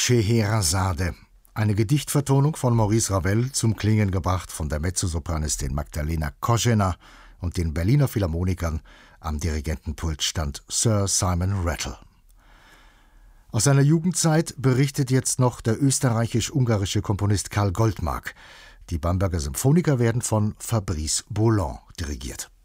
Scheherazade. Eine Gedichtvertonung von Maurice Ravel, zum Klingen gebracht von der Mezzosopranistin Magdalena Koschena und den Berliner Philharmonikern. Am Dirigentenpult stand Sir Simon Rattle. Aus seiner Jugendzeit berichtet jetzt noch der österreichisch-ungarische Komponist Karl Goldmark. Die Bamberger Symphoniker werden von Fabrice Boland dirigiert.